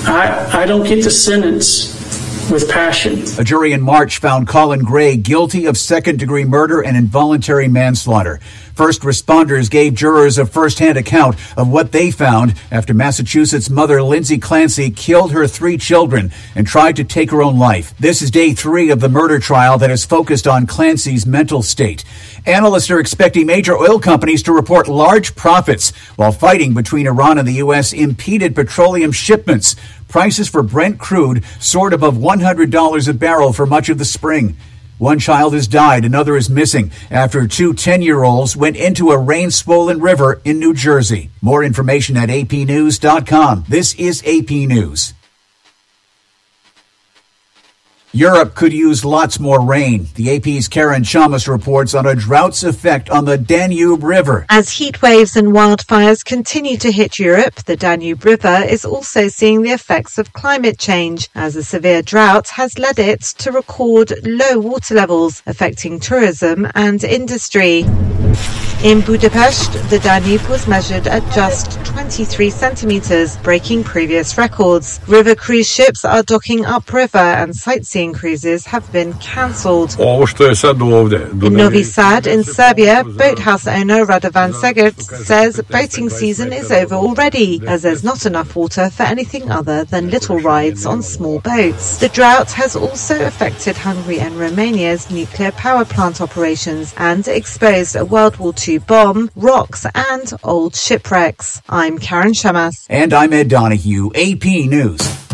I don't get to sentence with passion. A jury in March found Colin Gray guilty of second-degree murder and involuntary manslaughter. First responders gave jurors a first-hand account of what they found after Massachusetts mother Lindsay Clancy killed her 3 children and tried to take her own life. This is day 3 of the murder trial that is focused on Clancy's mental state. Analysts are expecting major oil companies to report large profits while fighting between Iran and the U.S. impeded petroleum shipments. Prices for Brent crude soared above $100 a barrel for much of the spring. One child has died, another is missing after 2 10-year-olds went into a rain-swollen river in New Jersey. More information at apnews.com. This is AP News. Europe could use lots more rain. The AP's Karen Chamas reports on a drought's effect on the Danube River. As heat waves and wildfires continue to hit Europe, the Danube River is also seeing the effects of climate change, as a severe drought has led it to record low water levels, affecting tourism and industry. In Budapest, the Danube was measured at just 23 centimetres, breaking previous records. River cruise ships are docking upriver and sightseeing cruises have been cancelled. In Novi Sad in Serbia, boathouse owner Radovan Segert says boating season is over already, as there's not enough water for anything other than little rides on small boats. The drought has also affected Hungary and Romania's nuclear power plant operations and exposed a World War II bomb, rocks and old shipwrecks. I'm Karen Chamas. And I'm Ed Donahue, AP News.